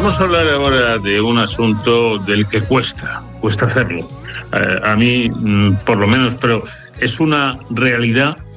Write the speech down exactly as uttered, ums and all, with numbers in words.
Vamos a hablar ahora de un asunto del que cuesta, cuesta hacerlo. Eh, a mí, por lo menos, pero es una realidad